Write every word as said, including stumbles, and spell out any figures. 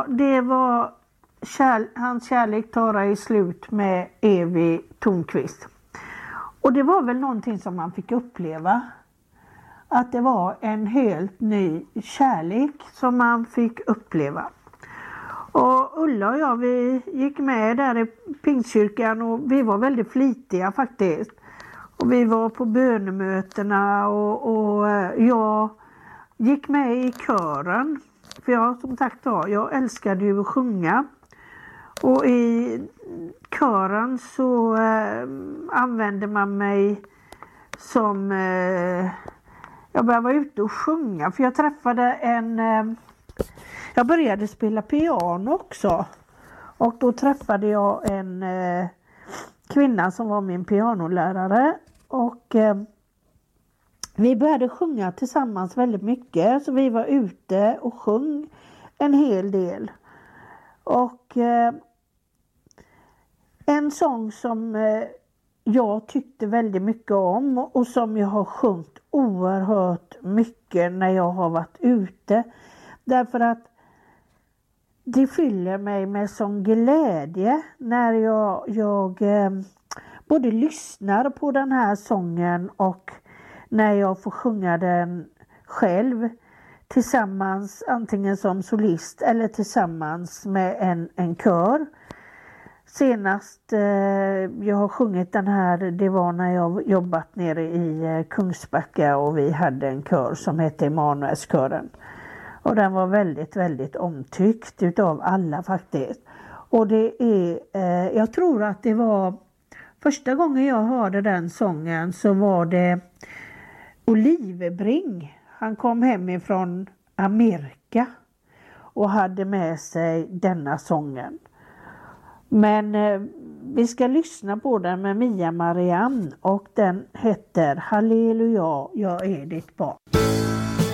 Ja, det var kär, hans kärlek tar i slut med Evi Thörnqvist. Och det var väl någonting som man fick uppleva. Att det var en helt ny kärlek som man fick uppleva. Och Ulla och jag, vi gick med där i Pingstkyrkan och vi var väldigt flitiga faktiskt. Och vi var på bönemötena och, och jag gick med i kören. För jag som sagt var, jag älskade ju att sjunga. Och i kören så eh, använde man mig som... Eh, jag började vara ute och sjunga. För jag träffade en... Eh, jag började spela piano också. Och då träffade jag en eh, kvinna som var min pianolärare. Och eh, vi började sjunga tillsammans väldigt mycket. Så vi var ute och sjöng en hel del. Och eh, en sång som eh, jag tyckte väldigt mycket om. Och som jag har sjungit oerhört mycket när jag har varit ute. Därför att det fyller mig med sån glädje när jag, jag eh, både lyssnar på den här sången och när jag får sjunga den själv tillsammans, antingen som solist eller tillsammans med en, en kör. Senast eh, jag har sjungit den här, det var när jag jobbat nere i eh, Kungsbacka och vi hade en kör som hette Emanuelskören. Och den var väldigt, väldigt omtyckt utav alla faktiskt. Och det är, eh, jag tror att det var första gången jag hörde den sången så var det Olivebring. Han kom hemifrån Amerika och hade med sig denna sången. Men eh, vi ska lyssna på den med Mia Marianne och den heter Halleluja, jag är ditt barn.